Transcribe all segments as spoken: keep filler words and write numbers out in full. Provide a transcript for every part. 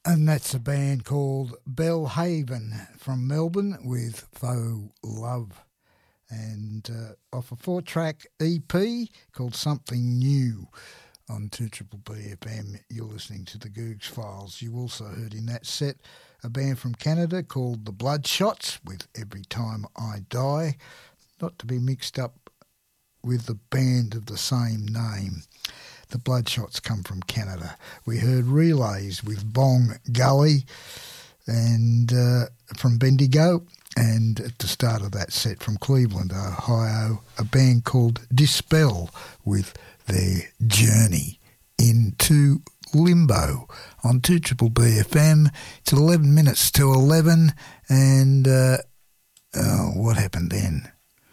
And that's a band called Bellhaven from Melbourne with Faux Love. And uh, off a four-track E P called Something New on two B B F M, you're listening to the Googs Files. You also heard in that set a band from Canada called The Bloodshots with Every Time I Die, not to be mixed up with the band of the same name. The Bloodshots come from Canada. We heard Relays with Bong Gully and uh, from Bendigo, and at the start of that set from Cleveland, Ohio, a band called Dispel with their Journey into Limbo on two B B F M. It's eleven minutes to eleven, and uh, oh, what happened then?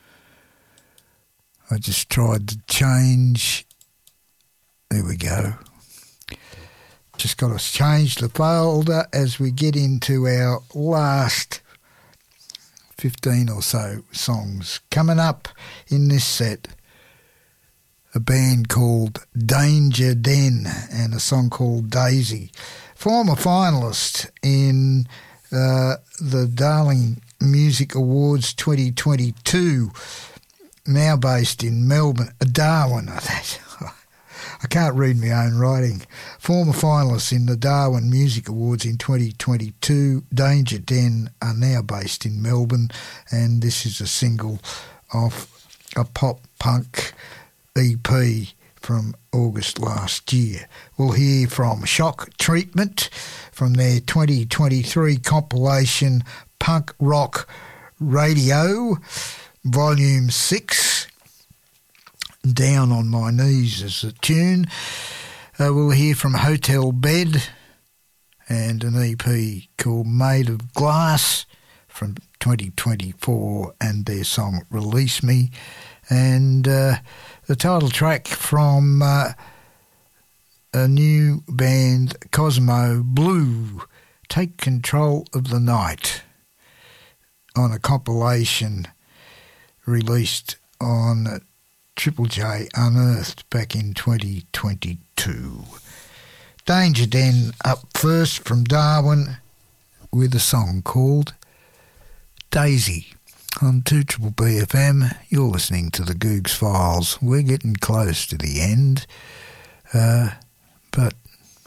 I just tried to change. There we go. Just got to change the folder as we get into our last fifteen or so songs. Coming up in this set, a band called Danger Den and a song called Daisy. Former finalist in uh, the Darling Music Awards twenty twenty-two, now based in Melbourne, Darwin. I can't read my own writing. Former finalists in the Darwin Music Awards in twenty twenty-two, Danger Den are now based in Melbourne, and this is a single off a pop-punk E P from August last year. We'll hear from Shock Treatment from their twenty twenty-three compilation Punk Rock Radio, Volume six. Down on My Knees is the tune. Uh, we'll hear from Hotel Bed and an E P called Made of Glass from twenty twenty-four and their song Release Me. And uh, the title track from uh, a new band, Cosmo Blue, Take Control of the Night, on a compilation released on Triple J Unearthed back in twenty twenty-two. Danger Den up first from Darwin with a song called Daisy. On two B B F M, you're listening to the Googs Files. We're getting close to the end. Uh, but,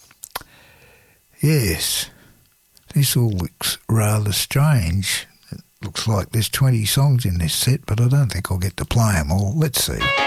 yes, this all looks rather strange. Looks like there's twenty songs in this set, but I don't think I'll get to play them all. Let's see.